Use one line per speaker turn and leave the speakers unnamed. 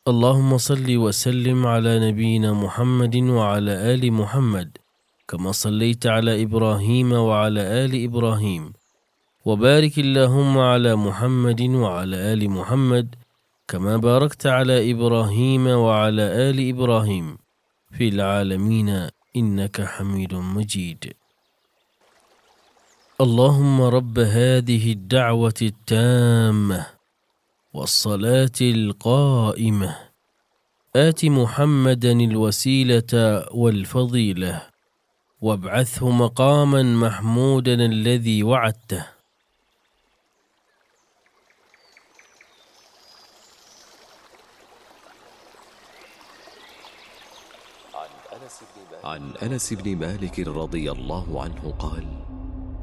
اللهم صل وسلم على نبينا محمد وعلى آل محمد كما صليت على إبراهيم وعلى آل إبراهيم، وبارك اللهم على محمد وعلى آل محمد كما باركت على إبراهيم وعلى آل إبراهيم في العالمين إنك حميد مجيد. اللهم رب هذه الدعوة التامة والصلاة القائمة آت محمدا الوسيلة والفضيلة وابعثه مقاما محمودا الذي وعدته.
عن أنس بن مالك رضي الله عنه قال: